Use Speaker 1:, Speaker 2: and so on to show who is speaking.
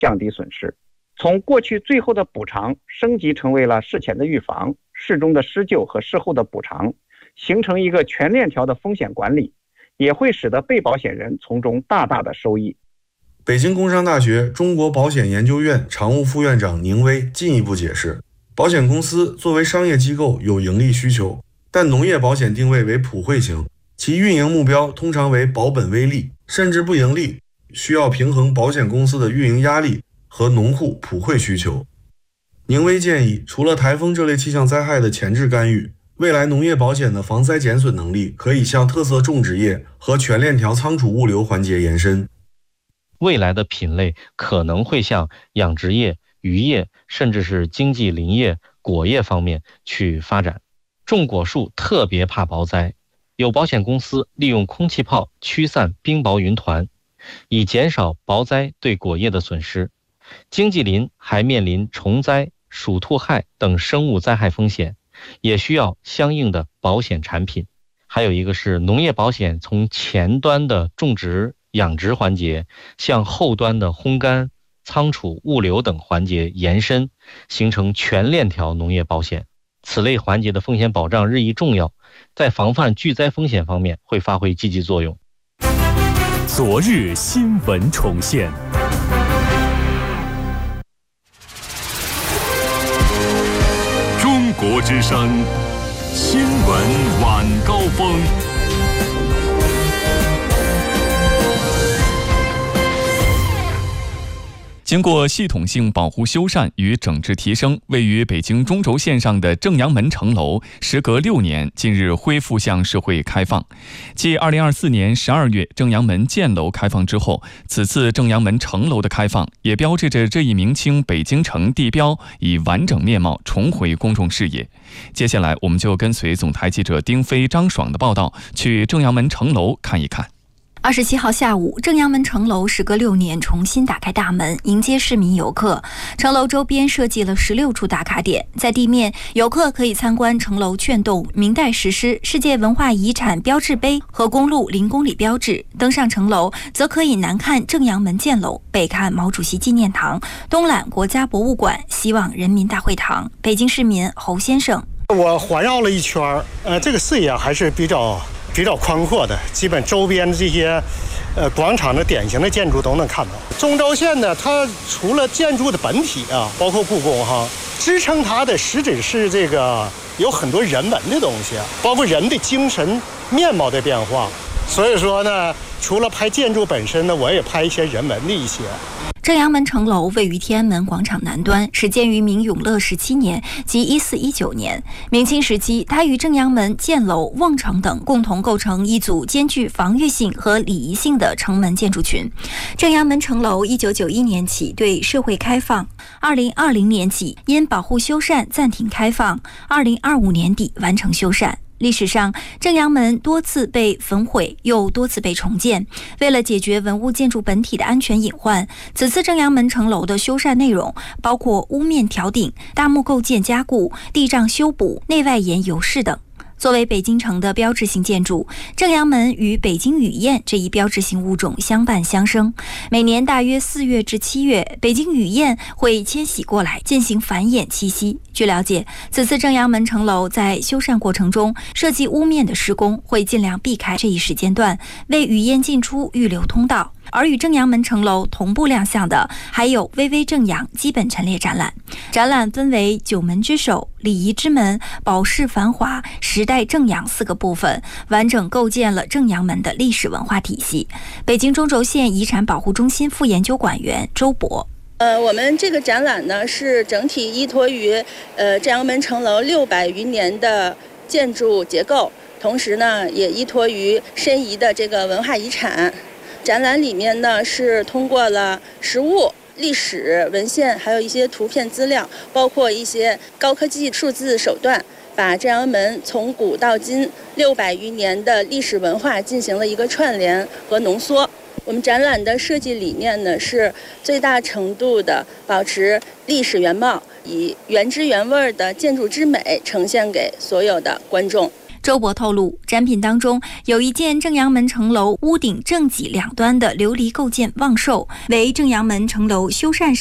Speaker 1: 降低损失。从过去最后的补偿升级成为了事前的预防、事中的施救和事后的补偿，形成一个全链条的风险管理，也会使得被保险人从中大大的受益。
Speaker 2: 北京工商大学中国保险研究院常务副院长宁威进一步解释，保险公司作为商业机构有盈利需求，但农业保险定位为普惠型，其运营目标通常为保本微利，甚至不盈利，需要平衡保险公司的运营压力和农户普惠需求。宁威建议，除了台风这类气象灾害的前置干预，未来农业保险的防灾减损能力可以向特色种植业和全链条仓储物流环节延伸。
Speaker 3: 未来的品类可能会向养殖业、渔业，甚至是经济林业、果业方面去发展。种果树特别怕雹灾，有保险公司利用空气炮驱散冰雹云团，以减少雹灾对果业的损失。经济林还面临虫灾、鼠兔害等生物灾害风险，也需要相应的保险产品。还有一个是农业保险从前端的种植、养殖环节向后端的烘干、仓储、物流等环节延伸，形成全链条农业保险。此类环节的风险保障日益重要，在防范巨灾风险方面会发挥积极作用。
Speaker 4: 昨日新闻重现。中国之声新闻晚高峰。经过系统性保护修缮与整治提升，位于北京中轴线上的正阳门城楼，时隔6年，近日恢复向社会开放。继2024年12月正阳门建楼开放之后，此次正阳门城楼的开放，也标志着这一明清北京城地标以完整面貌重回公众视野。接下来，我们就跟随总台记者丁飞、张爽的报道，去正阳门城楼看一看。
Speaker 5: 27号下午，正阳门城楼时隔6年重新打开大门，迎接市民游客。城楼周边设计了16处打卡点，在地面，游客可以参观城楼券洞、明代石狮、世界文化遗产标志碑和公路0公里标志；登上城楼，则可以南看正阳门箭楼，北看毛主席纪念堂，东览国家博物馆、西望人民大会堂。北京市民侯先生：
Speaker 6: 我环绕了一圈，这个视野还是比较宽阔的，基本周边这些广场的典型的建筑都能看到。中轴线呢，它除了建筑的本体啊，包括故宫哈，支撑它的实质是这个有很多人文的东西，包括人的精神面貌的变化。所以说呢，除了拍建筑本身呢，我也拍一些人文的一些。
Speaker 5: 正阳门城楼位于天安门广场南端，始建于明永乐17年即1419年。明清时期，它与正阳门、箭楼、瓮城等共同构成一组兼具防御性和礼仪性的城门建筑群。正阳门城楼1991年起对社会开放，2020年起因保护修缮暂停开放，2025年底完成修缮。历史上，正阳门多次被焚毁，又多次被重建。为了解决文物建筑本体的安全隐患，此次正阳门城楼的修缮内容包括屋面挑顶、大木构件加固、地障修补、内外檐油饰等。作为北京城的标志性建筑，正阳门与北京雨燕这一标志性物种相伴相生。每年大约4月至7月，北京雨燕会迁徙过来进行繁衍栖息。据了解，此次正阳门城楼在修缮过程中，设计屋面的施工会尽量避开这一时间段，为雨燕进出预留通道。而与正阳门城楼同步亮相的还有巍巍正阳基本陈列展览。展览分为九门之首、礼仪之门、宝饰繁华、时代正阳4个部分，完整构建了正阳门的历史文化体系。北京中轴线遗产保护中心副研究馆员周博：
Speaker 7: 我们这个展览呢，是整体依托于正阳门城楼600余年的建筑结构，同时呢，也依托于申遗的这个文化遗产。展览里面呢，是通过了实物、历史文献，还有一些图片资料，包括一些高科技数字手段，把正阳门从古到今600余年的历史文化进行了一个串联和浓缩。我们展览的设计理念呢，是最大程度的保持历史原貌，以原汁原味的建筑之美呈现给所有的观众。
Speaker 5: 周博透露，展品当中有一件正阳门城楼屋顶正脊两端的琉璃构件望寿，为正阳门城楼修缮